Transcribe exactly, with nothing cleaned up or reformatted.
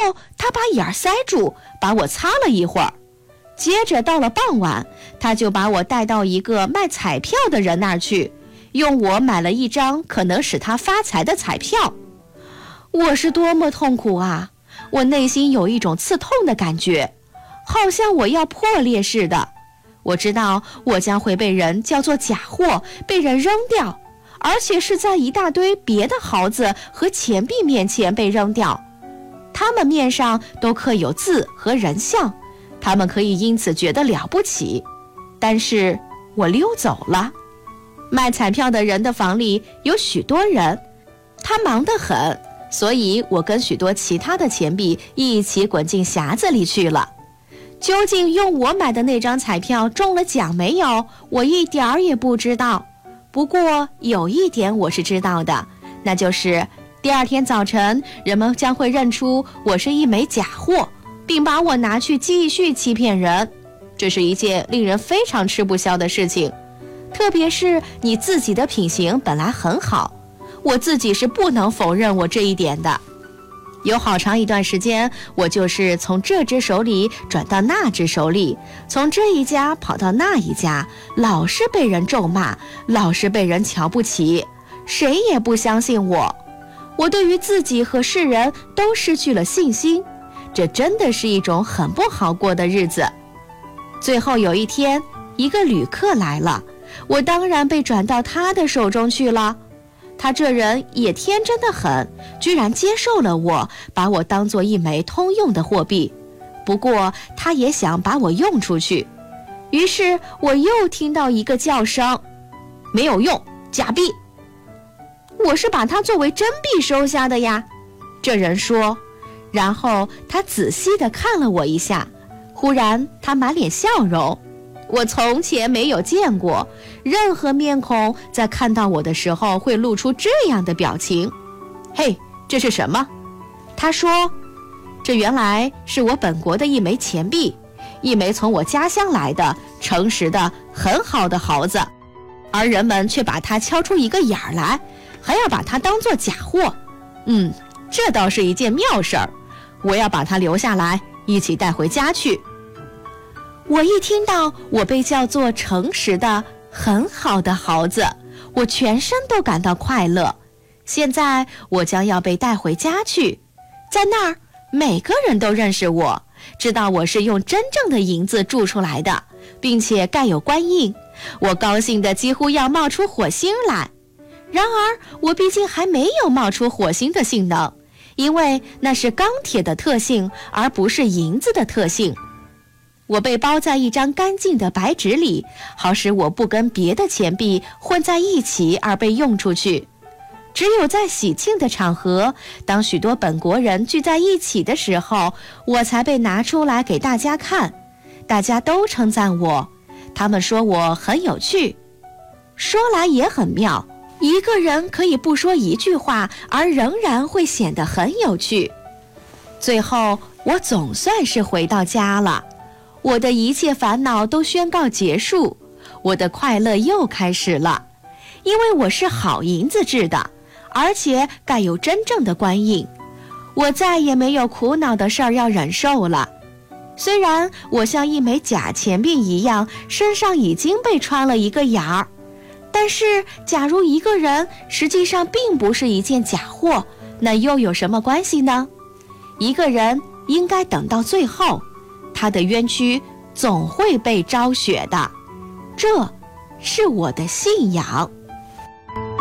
后他把眼儿塞住，把我擦了一会儿。接着到了傍晚，他就把我带到一个卖彩票的人那儿去，用我买了一张可能使他发财的彩票。我是多么痛苦啊！我内心有一种刺痛的感觉，好像我要破裂似的。我知道我将会被人叫做假货，被人扔掉，而且是在一大堆别的毫子和钱币面前被扔掉。他们面上都刻有字和人像，他们可以因此觉得了不起。但是我溜走了。卖彩票的人的房里有许多人，他忙得很，所以我跟许多其他的钱币一起滚进匣子里去了。究竟用我买的那张彩票中了奖没有，我一点儿也不知道。不过有一点我是知道的，那就是第二天早晨，人们将会认出我是一枚假货，并把我拿去继续欺骗人。这是一件令人非常吃不消的事情，特别是你自己的品行本来很好，我自己是不能否认我这一点的。有好长一段时间，我就是从这只手里转到那只手里，从这一家跑到那一家，老是被人咒骂，老是被人瞧不起，谁也不相信我。我对于自己和世人都失去了信心，这真的是一种很不好过的日子。最后有一天，一个旅客来了，我当然被转到他的手中去了。他这人也天真得很，居然接受了我，把我当作一枚通用的货币。不过他也想把我用出去，于是我又听到一个叫声：没有用，假币！我是把它作为真币收下的呀，这人说。然后他仔细地看了我一下，忽然他满脸笑容。我从前没有见过任何面孔在看到我的时候会露出这样的表情。嘿，这是什么？他说，这原来是我本国的一枚钱币，一枚从我家乡来的诚实的很好的毫子，而人们却把它敲出一个眼儿来，还要把它当作假货。嗯，这倒是一件妙事儿，我要把它留下来，一起带回家去。我一听到我被叫做诚实的很好的毫子，我全身都感到快乐。现在我将要被带回家去，在那儿每个人都认识我，知道我是用真正的银子铸出来的，并且盖有官印。我高兴得几乎要冒出火星来。然而我毕竟还没有冒出火星的性能，因为那是钢铁的特性，而不是银子的特性。我被包在一张干净的白纸里，好使我不跟别的钱币混在一起而被用出去。只有在喜庆的场合，当许多本国人聚在一起的时候，我才被拿出来给大家看。大家都称赞我，他们说我很有趣。说来也很妙，一个人可以不说一句话，而仍然会显得很有趣。最后，我总算是回到家了。我的一切烦恼都宣告结束，我的快乐又开始了，因为我是好银子制的，而且盖有真正的官印。我再也没有苦恼的事儿要忍受了。虽然我像一枚假钱币一样，身上已经被穿了一个眼儿，但是假如一个人实际上并不是一件假货，那又有什么关系呢？一个人应该等到最后，他的冤屈总会被昭雪的，这是我的信仰。